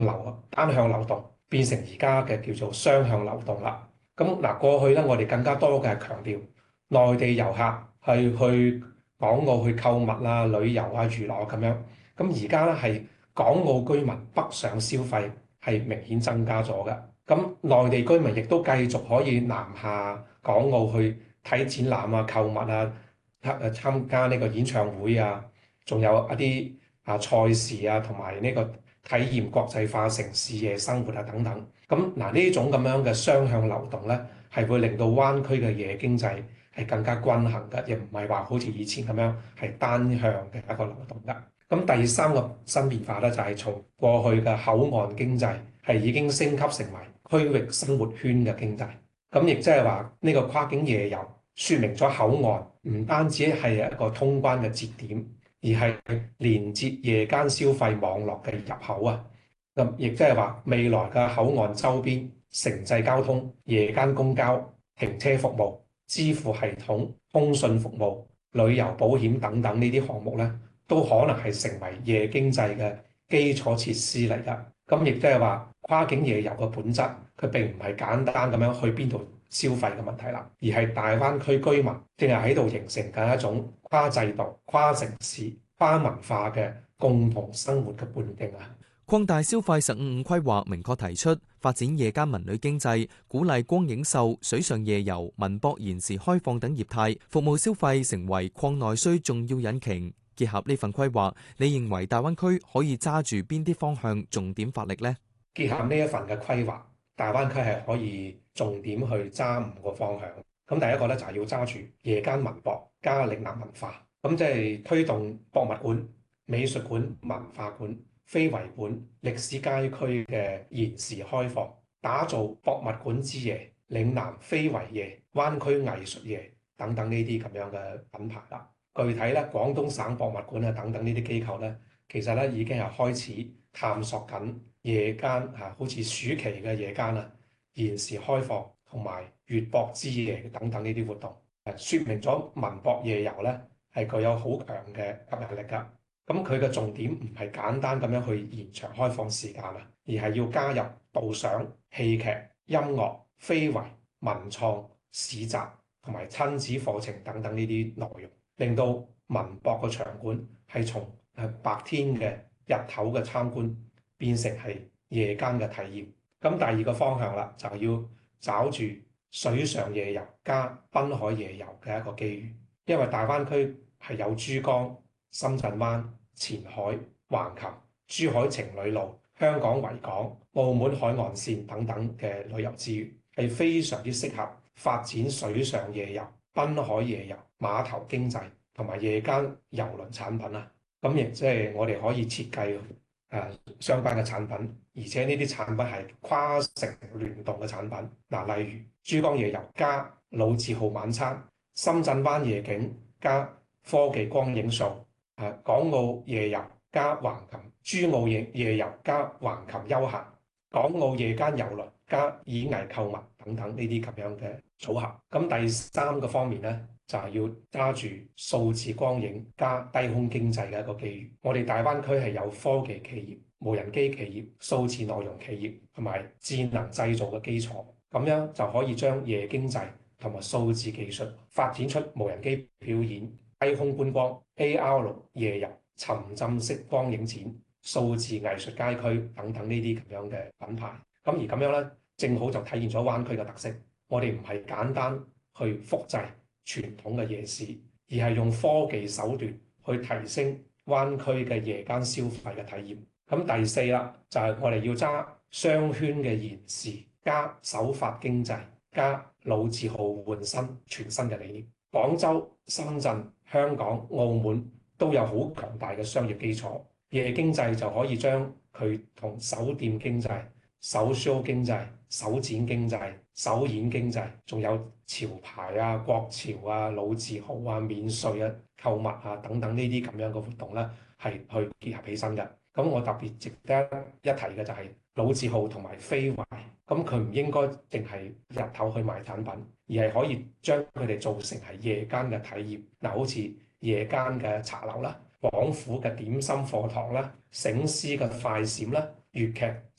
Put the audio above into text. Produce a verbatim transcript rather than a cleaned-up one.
流單向流動，變成而家嘅叫做雙向流動啦。咁嗱，過去咧我哋更加多嘅係強調內地遊客係去港澳去購物啊、旅遊啊、娛樂咁樣。咁而家咧係港澳居民北上消費係明顯增加咗嘅。咁內地居民亦都繼續可以南下港澳去睇展覽啊、購物啊、參參加呢個演唱會啊，仲有一啲啊賽事啊，同埋呢個體驗國際化城市夜生活啊等等。咁嗱呢種咁樣嘅雙向流動咧，係會令到灣區嘅夜經濟係更加均衡嘅，亦唔係話好似以前咁樣係單向嘅一個流動㗎。咁第三個新變化咧，就係從過去嘅口岸經濟係已經升級成為區域生活圈嘅經濟。咁亦即係話呢個跨境夜遊，説明咗口岸唔單止係一個通關嘅節點，而係連接夜間消費網絡嘅入口啊。咁亦即係話未來嘅口岸周邊城際交通、夜間公交、停車服務、支付系統、通訊服務、旅遊保險等等呢啲項目咧，都可能係成為夜經濟嘅基礎設施嚟㗎。咁亦即係話跨境夜遊嘅本質，佢並唔係簡單咁樣去邊度消費嘅問題啦，而係大灣區居民正係喺度形成緊一種跨制度、跨城市、跨文化嘅共同生活嘅半徑啊！ 擴大消費十五五規劃明確提出發展夜間文旅經濟，鼓勵光影秀、水上夜遊、文博延時開放等業態，服務消費成為擴內需重要引擎。結合呢份規劃，你認為大灣區可以揸住邊啲方向重點發力呢？ 結合呢一份嘅規劃，大灣區係可以重點去揸五個方向。咁第一個咧就係要揸住夜間文博加嶺南文化，咁即係推動博物館、美術館、文化館、非遺館、歷史街區嘅延時開放，打造博物館之夜、嶺南非遺夜、灣區藝術夜等等呢啲咁樣嘅品牌啦。具體咧，廣東省博物館啊等等呢啲機構咧，其實咧已經係開始探索緊夜間嚇，好似暑期嘅夜間啊，延時開放同埋粵博之夜等等呢啲活動，誒説明咗文博夜遊咧係具有好強嘅吸引力㗎。咁佢嘅重點唔係簡單咁樣去延長開放時間啊，而係要加入導賞、戲劇、音樂、非遺、文創、市集同埋親子課程等等呢啲內容，令到文博嘅場館係從誒白天嘅日頭嘅參觀變成係夜間嘅體驗。咁第二個方向啦，就要找住水上夜遊加濱海夜遊嘅一個機遇，因為大灣區係有珠江、深圳灣、前海、橫琴、珠海情侶路、香港維港、澳門海岸線等等嘅旅遊資源，係非常之適合發展水上夜遊、濱海夜遊、碼頭經濟同埋夜間郵輪產品啊。咁亦即係我哋可以設計誒、呃、相關嘅產品，而且呢啲產品係跨城聯動嘅產品。嗱、呃，例如珠江夜遊加老字號晚餐、深圳灣夜景加科技光影秀。誒港澳夜遊加橫琴，珠澳夜夜遊加橫琴休閒，港澳夜間郵輪加演藝購物等等呢啲咁樣嘅組合。咁第三個方面咧，就係要揸住數字光影加低空經濟嘅一個機遇。我哋大灣區係有科技企業、無人機企業、數字內容企業同埋智能製造嘅基礎，咁樣就可以將夜經濟同埋數字技術發展出無人機表演、低空觀光、A R 夜遊、沉浸式光影展、數字藝術街區等等呢啲咁樣嘅品牌。咁而咁樣咧，正好就體現咗灣區嘅特色。我哋唔係簡單去複製傳統嘅夜市，而係用科技手段去提升灣區嘅夜間消費嘅體驗。咁第四啦，就係我哋要揸雙圈嘅延時加手法經濟加老字號換新全新嘅理念。廣州、深圳、香港、澳門都有好強大嘅商業基礎，夜經濟就可以將佢同酒店經濟、首 show 經濟、首展經濟、首演經濟，仲有潮牌啊、國潮啊、老字號啊、免稅啊、購物啊等等呢啲咁樣嘅活動咧，係去結合起身嘅。咁我特別值得一提嘅就係老字號同埋非遺，咁佢唔應該淨係日頭去賣產品，而係可以將佢哋做成係夜間嘅體驗。嗱，好似夜間嘅茶樓啦、廣府嘅點心課堂啦、醒獅嘅快閃啦、 粵劇。